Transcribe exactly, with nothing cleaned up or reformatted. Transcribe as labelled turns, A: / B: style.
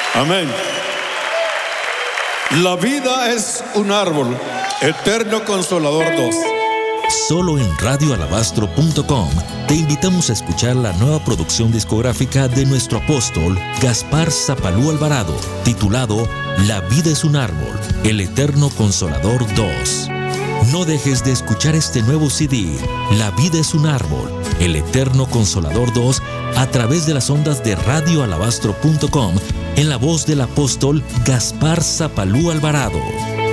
A: Amén. La vida es un árbol, Eterno Consolador dos.
B: Solo en radio alabastro punto com te invitamos a escuchar la nueva producción discográfica de nuestro apóstol Gaspar Zapalú Alvarado, titulado La vida es un árbol, el Eterno Consolador dos. No dejes de escuchar este nuevo C D, La vida es un árbol, el Eterno Consolador dos, a través de las ondas de radio alabastro punto com, en la voz del apóstol Gaspar Zapalú Alvarado.